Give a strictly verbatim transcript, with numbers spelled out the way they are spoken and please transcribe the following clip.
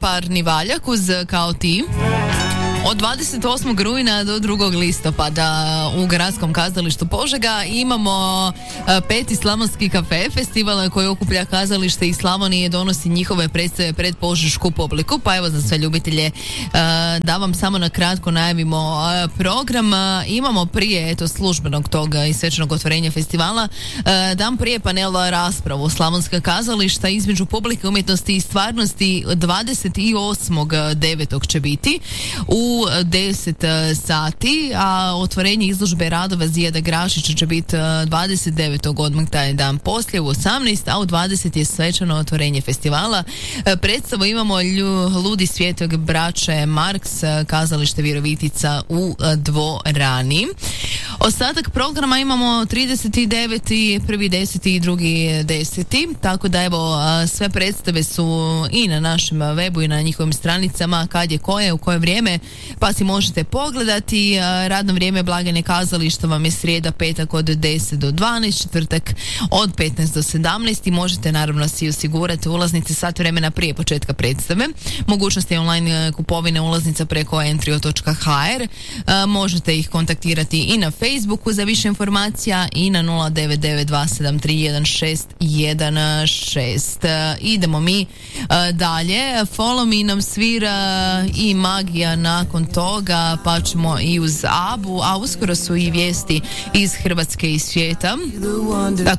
parni valjak uz Kao ti. Od dvadeset osmog rujna do drugog listopada u Gradskom kazalištu Požega imamo peti Slavonski kafe, festival koji okuplja kazalište iz Slavonije, donosi njihove predstave pred požešku publiku, pa evo za sve ljubitelje da vam samo na kratko najavimo program. Imamo prije eto službenog toga i svečanog otvorenja festivala dan prije panel raspravu Slavonska kazališta između publike, umjetnosti i stvarnosti. Dvadeset osmog devetog će biti u deset sati, a otvorenje izložbe radova Zijada Grašića će biti dvadeset devetog odmah taj dan poslije u osamnaest, a u dvadeset je svečano otvorenje festivala. Predstavu imamo lju, Ludi svijetog braće Marks, kazalište Virovitica u dvorani. Ostatak programa imamo trideset deveti, prvi deseti i drugi deseti, tako da evo sve predstave su i na našem webu i na njihovim stranicama, kad je koje, u koje vrijeme, pa si možete pogledati. Radno vrijeme blagajne kazališta vam je srijeda, petak od deset do dvanaest, četvrtak od petnaest do sedamnaest i možete naravno si osigurati ulaznice sat vremena prije početka predstave. Mogućnost je online kupovine ulaznica preko entrio točka ha er. Možete ih kontaktirati i na Facebooku za više informacija i na nula devet devet dva sedam tri jedan šest jedan šest. Idemo mi dalje. Follow Me nam svira i Magija nakon toga, pa ćemo i uz Abu, a uskoro su i vijesti iz Hrvatske i svijeta. Tako